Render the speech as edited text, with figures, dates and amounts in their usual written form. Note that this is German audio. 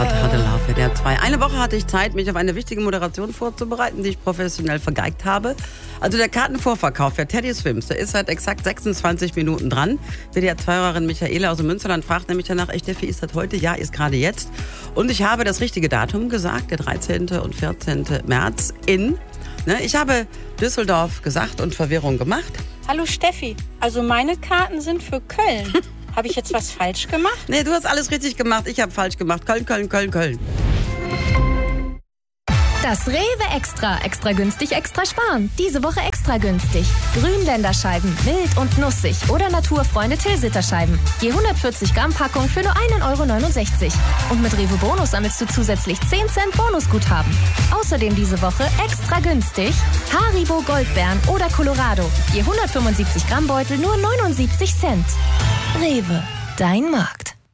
Hatte Love, der 2. Eine Woche hatte ich Zeit, mich auf eine wichtige Moderation vorzubereiten, die ich professionell vergeigt habe. Also der Kartenvorverkauf für Teddy Swims, der ist seit exakt 26 Minuten dran. WDR-2-Hörerin Michaela aus dem Münsterland fragt nämlich danach, Steffi, ist das heute? Ja, ist gerade jetzt. Und ich habe das richtige Datum gesagt, der 13. und 14. März ich habe Düsseldorf gesagt und Verwirrung gemacht. Hallo Steffi, also meine Karten sind für Köln. Habe ich jetzt was falsch gemacht? Nee, du hast alles richtig gemacht. Ich habe falsch gemacht. Köln, Köln, Köln, Köln. Das Rewe Extra. Extra günstig, extra sparen. Diese Woche extra günstig. Grünländerscheiben, mild und nussig. Oder Naturfreunde Tilsiter-Scheiben. Je 140 Gramm Packung für nur 1,69 €. Und mit Rewe Bonus sammelst du zusätzlich 10 Cent Bonusguthaben. Außerdem diese Woche extra günstig Haribo Goldbeeren oder Colorado. Je 175 Gramm Beutel nur 79 Cent. Rewe, dein Markt.